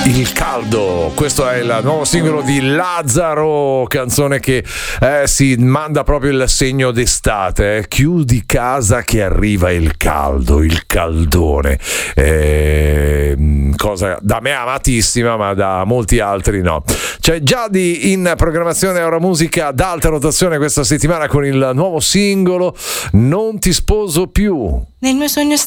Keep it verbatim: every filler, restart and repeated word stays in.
Il caldo, questo è il nuovo singolo di Lazzaro, canzone che eh, si manda proprio il segno d'estate, eh. Chiudi casa che arriva il caldo, il caldone, eh, cosa da me amatissima ma da molti altri no. C'è Giadi in programmazione Ora Musica ad alta rotazione questa settimana con il nuovo singolo Non ti sposo più. Nel mio sogno